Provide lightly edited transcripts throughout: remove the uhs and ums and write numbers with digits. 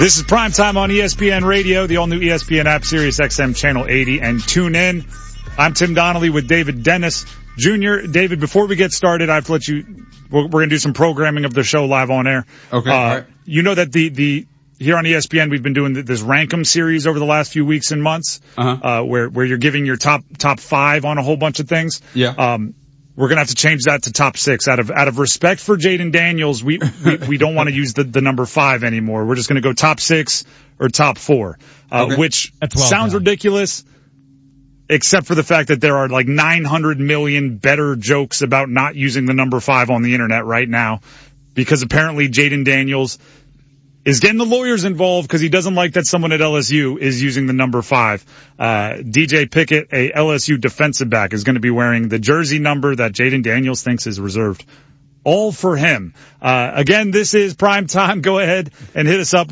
This is Primetime on ESPN Radio, the all-new ESPN app, Sirius XM Channel 80, and tune in. I'm Tim Donnelly with David Dennis Jr. David, before we get started, I have to let you, we're going to do some programming of the show live on air. Okay. All right. You know that the here on ESPN, we've been doing this Rank 'em series over the last few weeks and months, where you're giving your top five on a whole bunch of things. Yeah. We're going to have to change that to top six. Out of respect for Jaden Daniels, we don't want to use the number 5 anymore. We're just going to go top 6 or top 4, which sounds ridiculous, except for the fact that there are like 900 million better jokes about not using the number 5 on the internet right now, because apparently Jaden Daniels is getting the lawyers involved because he doesn't like that someone at LSU is using the number 5. DJ Pickett, a LSU defensive back, is going to be wearing the jersey number that Jaden Daniels thinks is reserved all for him. Again, this is Prime Time. Go ahead and hit us up,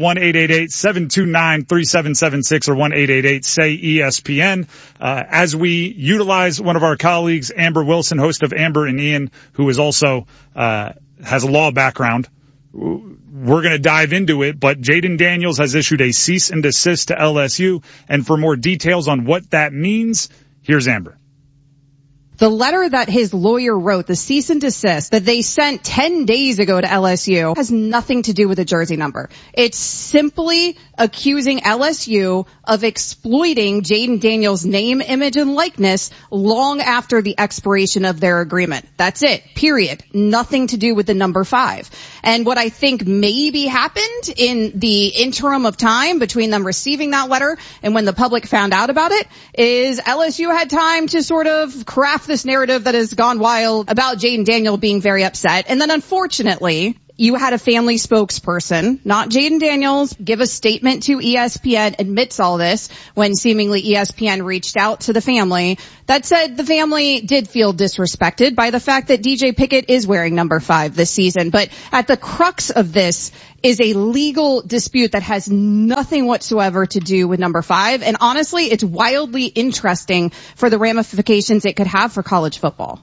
1-888-729-3776 or 1-888-SAY-ESPN. As we utilize one of our colleagues, Amber Wilson, host of Amber and Ian, who is also has a law background. We're going to dive into it, but Jaden Daniels has issued a cease and desist to LSU. And for more details on what that means, here's Amber. The letter that his lawyer wrote, the cease and desist that they sent 10 days ago to LSU, has nothing to do with the jersey number. It's simply accusing LSU of exploiting Jaden Daniels' name, image, and likeness long after the expiration of their agreement. That's it. Period. Nothing to do with the number 5. And what I think maybe happened in the interim of time between them receiving that letter and when the public found out about it is LSU had time to sort of craft this narrative that has gone wild about Jaden Daniels being very upset. And then unfortunately, you had a family spokesperson, not Jaden Daniels, give a statement to ESPN, admits all this when seemingly ESPN reached out to the family that said the family did feel disrespected by the fact that DJ Pickett is wearing number 5 this season. But at the crux of this is a legal dispute that has nothing whatsoever to do with number 5. And honestly, it's wildly interesting for the ramifications it could have for college football.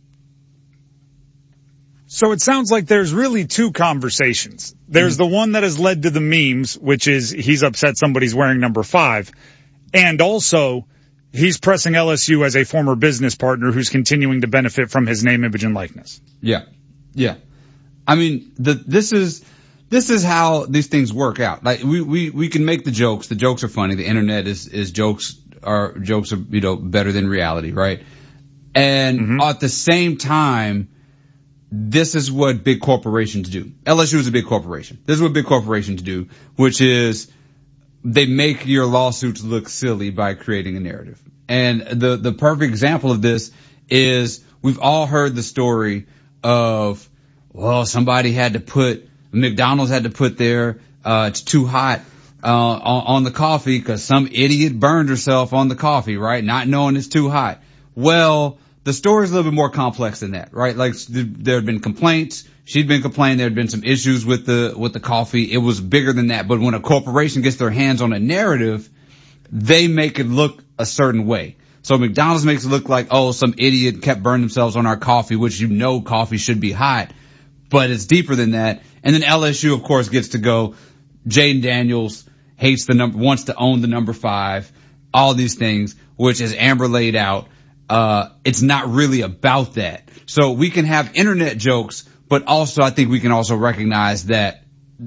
So it sounds like there's really two conversations. There's the one that has led to the memes, which is he's upset somebody's wearing number 5. And also, he's pressing LSU as a former business partner who's continuing to benefit from his name, image, and likeness. Yeah. Yeah. I mean, this is how these things work out. Like, we can make the jokes. The jokes are funny. The internet is jokes are, better than reality, right? And at the same time, this is what big corporations do. LSU is a big corporation. This is what big corporations do, which is they make your lawsuits look silly by creating a narrative. And the perfect example of this is we've all heard the story of, well, McDonald's had to put their, it's too hot, on the coffee because some idiot burned herself on the coffee, right? Not knowing it's too hot. Well, the story is a little bit more complex than that, right? Like there had been complaints. She'd been complaining. There had been some issues with the coffee. It was bigger than that. But when a corporation gets their hands on a narrative, they make it look a certain way. So McDonald's makes it look like, oh, some idiot kept burning themselves on our coffee, which coffee should be hot. But it's deeper than that. And then LSU, of course, gets to go. Jaden Daniels hates the number, wants to own the number 5. All these things, which as Amber laid out, it's not really about that. So we can have internet jokes, but also I think we can also recognize that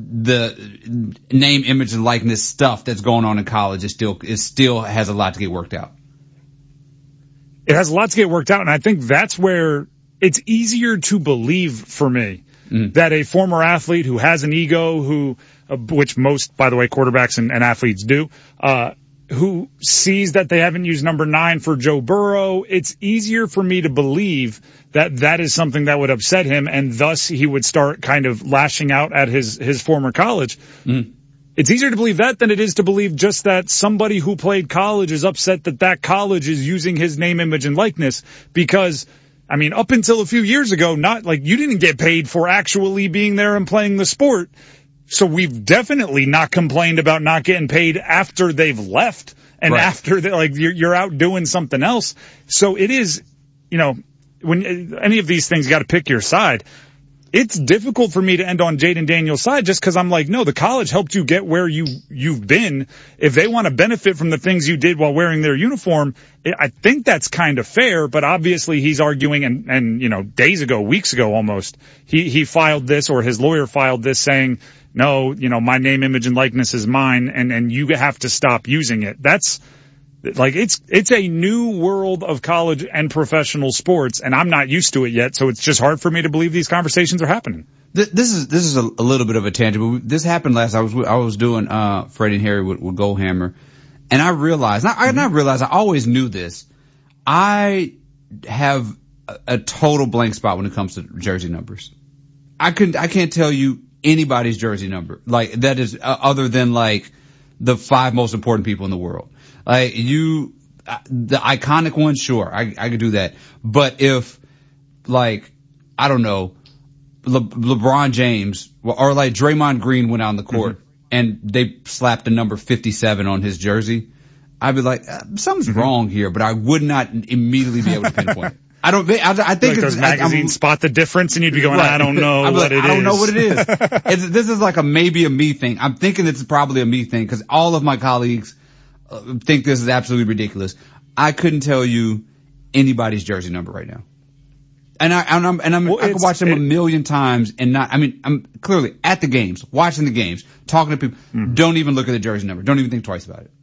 the name, image, and likeness stuff that's going on in college is still has a lot to get worked out. It has a lot to get worked out, and I think that's where it's easier to believe for me that a former athlete who has an ego, which most, by the way, quarterbacks and athletes do, who sees that they haven't used number 9 for Joe Burrow, it's easier for me to believe that is something that would upset him, and thus he would start kind of lashing out at his former college. It's easier to believe that than it is to believe just that somebody who played college is upset that college is using his name, image, and likeness, because I mean, up until a few years ago, not like you didn't get paid for actually being there and playing the sport. So we've definitely not complained about not getting paid after they've left and after you're out doing something else. So it is, when any of these things, you got to pick your side. it's difficult for me to end on Jaden Daniels' side just because I'm like, no, the college helped you get where you've been. If they want to benefit from the things you did while wearing their uniform, I think that's kind of fair. But obviously he's arguing, and days ago, weeks ago almost, he filed this, or his lawyer filed this, saying, no, my name, image, and likeness is mine, and you have to stop using it. That's like, it's a new world of college and professional sports, and I'm not used to it yet, so it's just hard for me to believe these conversations are happening. This is a little bit of a tangent, but this happened last. I was doing Freddie and Harry with Goldhammer, and I realized, I always knew this. I have a total blank spot when it comes to jersey numbers. I can't tell you anybody's jersey number, like, that is other than like the 5 most important people in the world. Like, the iconic ones, sure, I could do that. But if, like, I don't know, LeBron James or like Draymond Green went out on the court and they slapped the number 57 on his jersey, I'd be like, something's wrong here, but I would not immediately be able to pinpoint it. I think like it's, those magazines spot the difference, and you'd be going, right. I don't know what it is. I don't know what it is. This is like maybe a me thing. I'm thinking it's probably a me thing because all of my colleagues think this is absolutely ridiculous. I couldn't tell you anybody's jersey number right now. And I could watch them a million times and not, I'm clearly at the games, watching the games, talking to people, don't even look at the jersey number. Don't even think twice about it.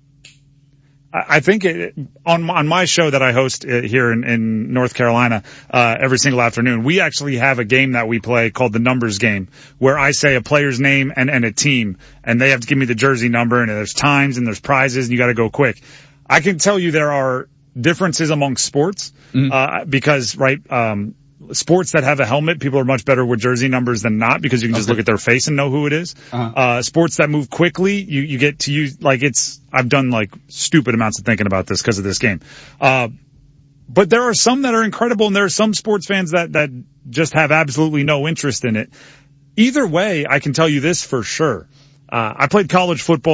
I think on my show that I host here in North Carolina, every single afternoon, we actually have a game that we play called the numbers game, where I say a player's name and a team, and they have to give me the jersey number, and there's times and there's prizes, and you got to go quick. I can tell you there are differences among sports, because, sports that have a helmet, people are much better with jersey numbers than not, because you can just look at their face and know who it is. Sports that move quickly, you get to use, I've done stupid amounts of thinking about this because of this game. But there are some that are incredible, and there are some sports fans that just have absolutely no interest in it. Either way, I can tell you this for sure. I played college football